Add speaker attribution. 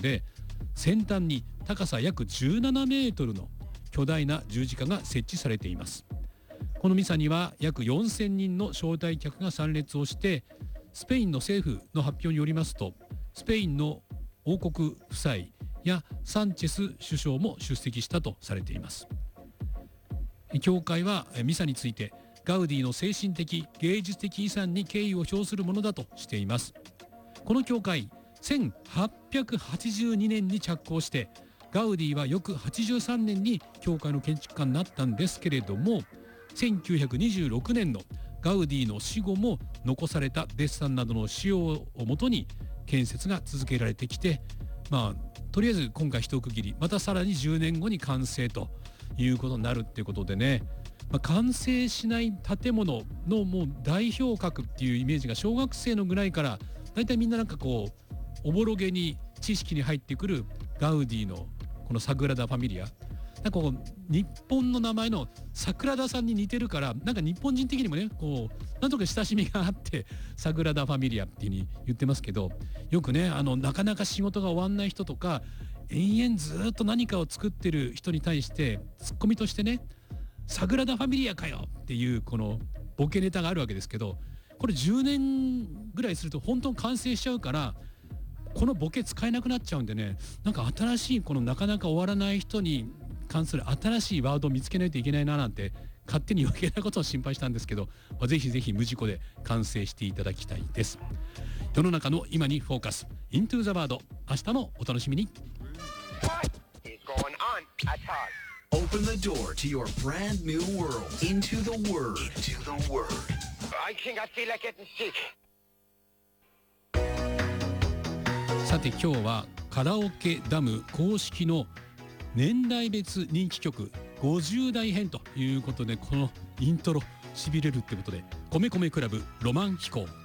Speaker 1: で、先端に高さ約17メートルの巨大な十字架が設置されています。このミサには約4000人の招待客が参列をして、スペインの政府の発表によりますと、スペインの王国夫妻やサンチェス首相も出席したとされています。教会はミサについてガウディの精神的芸術的遺産に敬意を表するものだとしています。この教会1882年に着工して、ガウディは翌83年に教会の建築家になったんですけれども、1926年のガウディの死後も残されたデッサンなどの資料をもとに建設が続けられてきて、とりあえず今回一区切り、またさらに10年後に完成ということになるっていうことでね、完成しない建物のもう代表格っていうイメージが小学生のぐらいからだいたいみんななんかこうおぼろげに知識に入ってくるガウディのこのサグラダ・ファミリア、なんかこう日本の名前の桜田さんに似てるから、なんか日本人的にもねこうなんとか親しみがあってサグラダ・ファミリアっていう風に言ってますけど、よくねなかなか仕事が終わんない人とか延々ずっと何かを作ってる人に対してツッコミとしてね、サグラダ・ファミリアかよっていうこのボケネタがあるわけですけど、これ10年ぐらいすると本当に完成しちゃうから、このボケ使えなくなっちゃうんでね、なんか新しいこのなかなか終わらない人に関する新しいワードを見つけないといけないななんて勝手に余計なことを心配したんですけど、ぜひぜひ無事故で完成していただきたいです。世の中の今にフォーカス Into the World、 明日もお楽しみに。
Speaker 2: Open the door to your brand new world. Into the Word. Into the Word.
Speaker 3: I think I feel like getting sick.
Speaker 1: さて今日はカラオケダム公式の年代別人気曲50代編ということで、このイントロしびれるってことで、米米クラブロマン飛行。